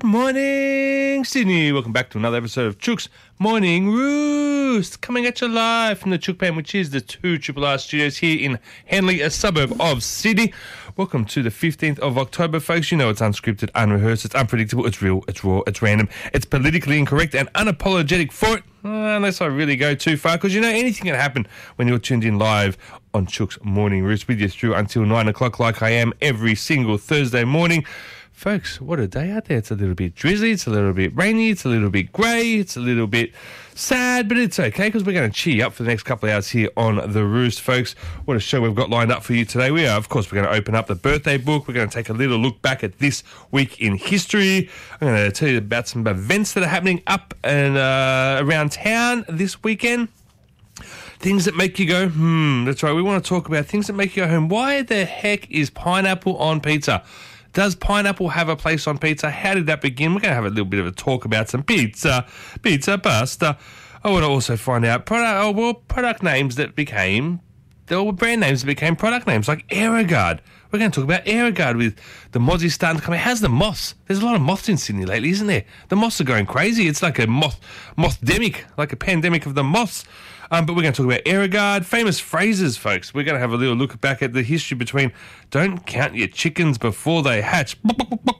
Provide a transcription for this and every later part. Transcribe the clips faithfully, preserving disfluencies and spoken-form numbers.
morning, Sydney. Welcome back to another episode of Chook's Morning Roost. Coming at you live from the Chook Pan, which is the two Triple R studios here in Henley, a suburb of Sydney. Welcome to the fifteenth of October, folks. You know it's unscripted, unrehearsed, it's unpredictable, it's real, it's raw, it's random, it's politically incorrect and unapologetic for it, uh, unless I really go too far, because you know anything can happen when you're tuned in live on Chook's Morning Roost with you through until nine o'clock like I am every single Thursday morning. Folks, what a day out there. It's a little bit drizzly, it's a little bit rainy, it's a little bit grey, it's a little bit sad, but it's okay because we're going to cheer you up for the next couple of hours here on The Roost, folks. What a show we've got lined up for you today. We are, of course, we're going to open up the birthday book. We're going to take a little look back at this week in history. I'm going to tell you about some events that are happening up and uh, around town this weekend. Things that make you go, hmm, that's right. We want to talk about things that make you go home. Why the heck is pineapple on pizza? Does pineapple have a place on pizza? How did that begin? We're going to have a little bit of a talk about some pizza, pizza, pasta. I want to also find out product, oh, well, product names that became, there were brand names that became product names, like Aerogard. We're going to talk about Aerogard with the mozzies starting to come in. How's the moths? There's a lot of moths in Sydney lately, isn't there? The moths are going crazy. It's like a moth, moth-demic, like a pandemic of the moths. Um, but we're going to talk about Aerogard, famous phrases, folks. We're going to have a little look back at the history between don't count your chickens before they hatch. Uh,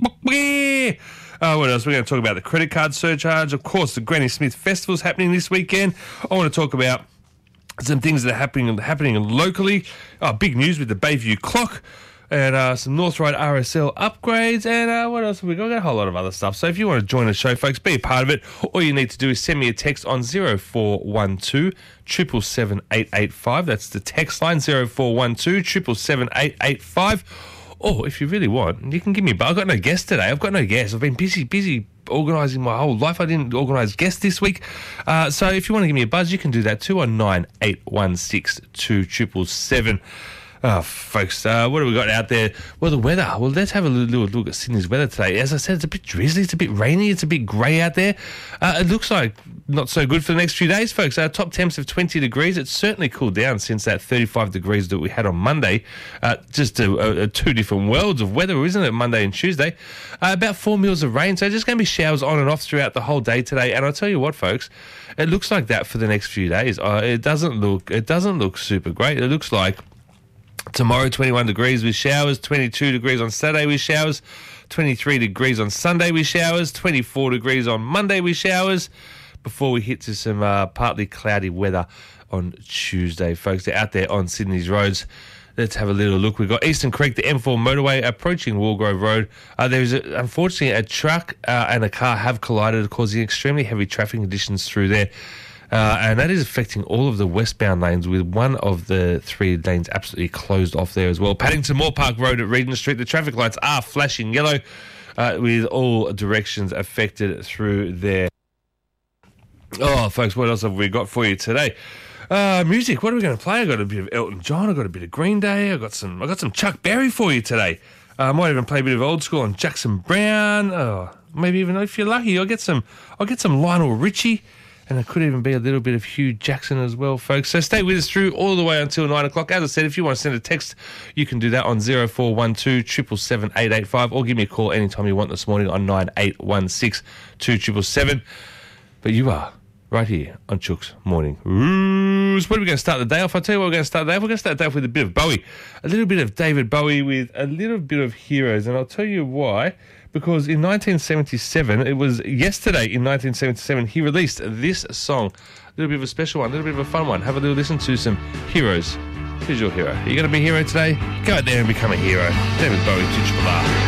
what else? We're going to talk about the credit card surcharge. Of course, the Granny Smith Festival's happening this weekend. I want to talk about some things that are happening, happening locally. Oh, big news with the Bayview clock. And uh, some North Ride R S L upgrades. And uh, what else have we got? We've got a whole lot of other stuff. So if you want to join the show, folks, be a part of it. All you need to do is send me a text on zero four one two, seven seven seven, eight eight five. That's the text line, zero four one two, seven seven seven, eight eight five. Or if you really want, you can give me a buzz. I've got no guest today. I've got no guest. I've been busy, busy organising my whole life. I didn't organise guests this week. Uh, so if you want to give me a buzz, you can do that too on nine eight one six, two seven seven seven. Oh, folks, uh, what have we got out there? Well, the weather. Well, let's have a little, little look at Sydney's weather today. As I said, it's a bit drizzly, it's a bit rainy, it's a bit grey out there. Uh, it looks like not so good for the next few days, folks. Our top temps of twenty degrees. It's certainly cooled down since that thirty-five degrees that we had on Monday. Uh, just a, a, a two different worlds of weather, isn't it, Monday and Tuesday? Uh, about four mils of rain, so just going to be showers on and off throughout the whole day today. And I'll tell you what, folks, it looks like that for the next few days. Uh, it doesn't look, it doesn't look super great. It looks like tomorrow, twenty-one degrees with showers, twenty-two degrees on Saturday with showers, twenty-three degrees on Sunday with showers, twenty-four degrees on Monday with showers, before we hit to some uh, partly cloudy weather on Tuesday, folks. They're out there on Sydney's roads. Let's have a little look. We've got Eastern Creek, the M four motorway approaching Walgrove Road. Uh, there's a, unfortunately a truck uh, and a car have collided, causing extremely heavy traffic conditions through there. Uh, and that is affecting all of the westbound lanes, with one of the three lanes absolutely closed off there as well. Paddington Moore Park Road at Regent Street, the traffic lights are flashing yellow, uh, with all directions affected through there. Oh, folks, what else have we got for you today? Uh, music. What are we going to play? I got a bit of Elton John. I got a bit of Green Day. I got some. I got some Chuck Berry for you today. Uh, I might even play a bit of old school on Jackson Brown. Oh, maybe even if you're lucky, I'll get some. I'll get some Lionel Richie. And it could even be a little bit of Hugh Jackson as well, folks. So stay with us through all the way until nine o'clock. As I said, if you want to send a text, you can do that on zero four one two, seven seven seven, eight eight five, or give me a call anytime you want this morning on nine eight one six, two seven seven seven. But you are right here on Chook's Morning Roost. What are we going to start the day off? I'll tell you what we're going to start the day off. We're going to start the day off with a bit of Bowie. A little bit of David Bowie with a little bit of Heroes. And I'll tell you why. Because in nineteen seventy-seven, it was yesterday in nineteen seventy-seven, he released this song. A little bit of a special one, a little bit of a fun one. Have a little listen to some Heroes. Who's your hero? Are you going to be a hero today? Go out there and become a hero. David Bowie, two R.